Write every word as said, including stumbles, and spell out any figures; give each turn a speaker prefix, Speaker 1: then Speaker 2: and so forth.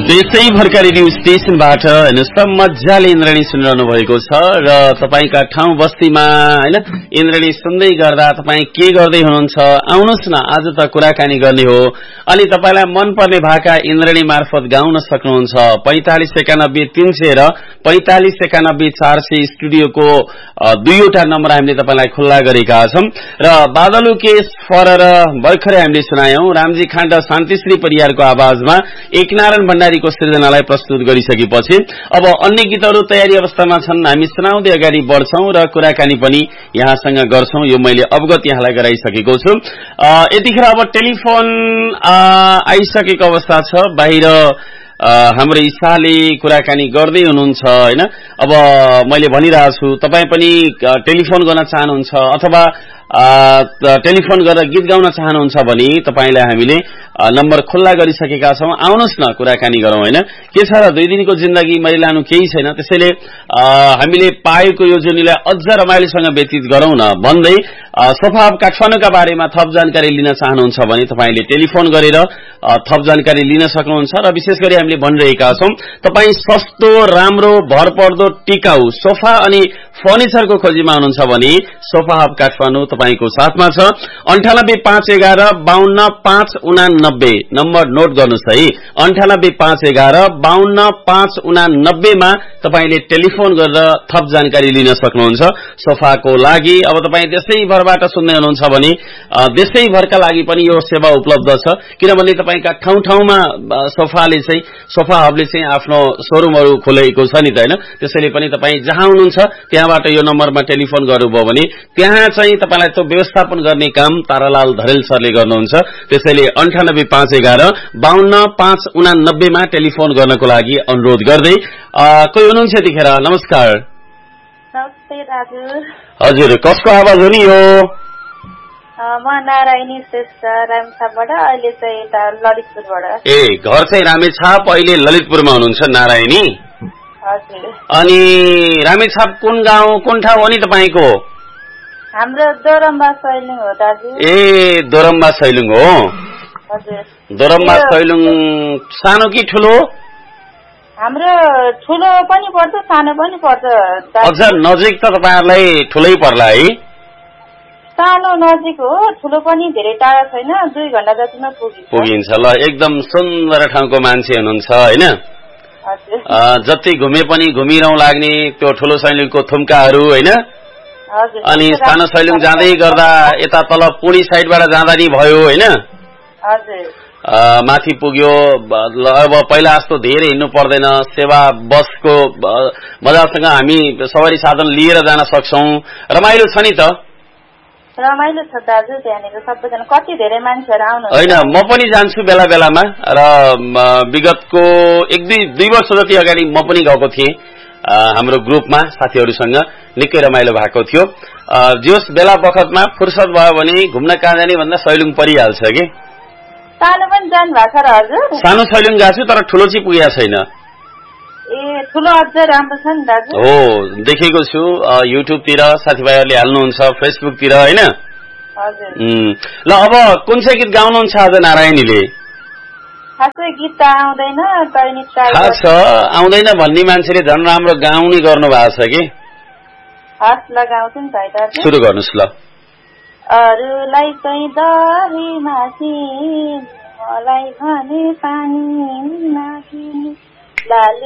Speaker 1: देशैभरका radio स्टेशनबाट हेर्नुहोस् मजाले इन्द्रणी सुनिरहनु भएको छ र तपाईका ठाउँ बस्तीमा हैन इन्द्रणी सुन्दै गर्दा तपाई के गर्दै हुनुहुन्छ आउनुहोस् न आज त कुराकानी गर्ने हो अलि तपाईलाई मन पर्ने भाका इन्द्रणी मार्फत गाउन सक्नुहुन्छ पैंतालीस एकानब्बे तीन सय र पैंतालीस एकानब्बे चार सय स्टुडियोको दुईवटा नम्बर हामीले तपाईलाई खुल्ला गरेका छौं र बादलु केस फरर भर्खरै हामीले सुनायौं रामजी खाण्ड शान्तिश्री परियारको आवाजमा एकनारायण भण्डारीको सृजनालाई प्रस्तुत गरिसकेपछि अब अन्य गीतहरू तयारी अवस्थामा छन् हामी सुनाउँदै अगाडि बढ्छौं र कुराकानी पनि यहाँसँग गर्छौं यो मैले अवगत यहाँलाई गराइसकेको छु यतिखेर अब टेलिफोन आइसकेको अवस्था छ बाहिर हाम्रो इसाले कुराकानी गर्दै हुनुहुन्छ हैन अब मैले भनिरहेको छु तपाई पनि टेलिफोन गर्न चाहनुहुन्छ अथवा टेलिफोन गरेर गीत गाउन चाहनुहुन्छ भने तपाईलाई हामीले नम्बर खुल्ला गरिसकेका छौं आउनुहोस् न कुराकानी गरौं हैन के छ र दुई दिनको जिन्दगी मैले लानु केही छैन त्यसैले हामीले पाएको यो जुनीलाई अझ रमाइलोसँग व्यतीत गरौं न भन्दै सोफा हब काठमाडौँका बारेमा थप जानकारी लिन चाहनुहुन्छ भने तपाईले टेलिफोन गरेर थप जानकारी लिन सक्नुहुन्छ र विशेष गरी हामीले भनिरहेका छौं तपाई सस्तो राम्रो भरपर्दो टिकाउ सोफा अनि फर्निचरको खोजीमा हुनुहुन्छ भने सोफा हब काठमाडौँ तपाईको साथमा छ अन्ठानब्बे पाँच एघार बाउन्न पाँच उनानब्बे नम्बर नोट गर्नुस् है अन्ठानब्बे पाँच एघार बाउन्न पाँच उनानब्बे मा तपाईले टेलिफोन गरेर थप जानकारी लिन सक्नुहुन्छ सोफाको लागि अब तपाई देशैभरबाट सुन्दै हुनुहुन्छ भने देशैभरका लागि पनि यो सेवा उपलब्ध छ किनभने तपाईका ठाउँ ठाउँमा सोफाले चाहिँ सोफा हबले चाहिँ आफ्नो शोरूमहरु खोलेको छ नि त हैन त्यसैले पनि तपाई जहाँ हुनुहुन्छ त्यहाँबाट यो नम्बरमा टेलिफोन गर्नुभयो भने त्यहाँ चाहिँ तपाईलाई त्यो व्यवस्थापन गर्ने काम तारालाल धरेल सरले गर्नुहुन्छ त्यसैले अन्ठानब्बे पाँच एघार बाउन्न पाँच उनानब्बे मा टेलिफोन गर्नको लागि अनुरोध गर्दै कोही हुनुहुन्छ यतिखेर नमस्कार
Speaker 2: नमस्ते दाजु
Speaker 1: हजुर कसको आवाज हो नि यो
Speaker 2: म नारायणी श्रेष्ठ रामेछापबाट अहिले चाहिँ यता ललितपुरबाट
Speaker 1: ए घर चाहिँ रामेछाप अहिले ललितपुरमा हुनुहुन्छ नारायणी
Speaker 2: हजुर
Speaker 1: अनि रामेछाप कुन गाउँ कुन ठाउँ हो नि तपाईको
Speaker 2: हाम्रो दोरम्बा सैलुङ हो दाजु
Speaker 1: ए दोरम्बा सैलुङ हो
Speaker 2: हजुर
Speaker 1: दोरम्बा सैलुङ सानो कि ठुलो
Speaker 2: हाम्रो ठुलो पनि पर्छ सानो पनि पर्छ
Speaker 1: अझ नजिक त तपाईहरुलाई ठुलै पर्ला है
Speaker 2: सानो नजिक हो ठुलो पनि धेरै टाढा छैन दुई घण्टा जतिमा पुगिन्छ
Speaker 1: पुगिन्छ ल एकदम सुन्दर ठाउँको मान्छे हुनुहुन्छ हैन जति घुमे पनि घुमिरौं लाग्ने त्यो ठुलो सैलुङको थुम्काहरू हैन अनि सानो सैलुङ जाँदै गर्दा यता तल पुणी साइडबाट जाँदा नि भयो हैन माथि पुग्यो अब पहिला जस्तो धेरै हिँड्नु पर्दैन सेवा बसको मजासँग हामी सवारी साधन लिएर जान सक्छौं रमाइलो छ नि त
Speaker 2: रमाइलो छ दाजु त्यहाँनिर सबैजना कति धेरै मान्छेहरु आउनुहुन्छ
Speaker 1: हैन म पनि जान्छु बेला बेलामा र विगतको एक दुई दुई वर्ष जति अगाडि म पनि गएको थिएँ हाम्रो ग्रुपमा साथीहरुसँग निकै रमाइलो भएको थियो जोस बेला बखतमा फुर्सद भयो भने घुम्न कहाँ जाने भन्दा सैलुङ परिहाल्छ के
Speaker 2: सानो पनि जानु भएको छ र हजुर
Speaker 1: सानो सैलुङ गएको छु तर ठुलो चाहिँ पुगेको छैन
Speaker 2: ए ठुलो अझै राम्रो छ नि दाजु
Speaker 1: हो देखेको छु युट्युब तिर साथीभाइहरुले हाल्नुहुन्छ फेसबुक तिर हैन
Speaker 2: हजुर
Speaker 1: ल अब कुन चाहिँ गीत गाउनुहुन्छ आज नारायणीले
Speaker 2: खासै गीत त आउँदैन तैनी ट्राई
Speaker 1: खास आउँदैन भन्ने मान्छेले झन् राम्रो गाउने गर्नु भएको छ के
Speaker 2: हात लगाउँछु नि त दाजु
Speaker 1: सुरु गर्नुस् ल
Speaker 2: अरुलाई चाहिँ दही माथि मलाई भने पानी माथि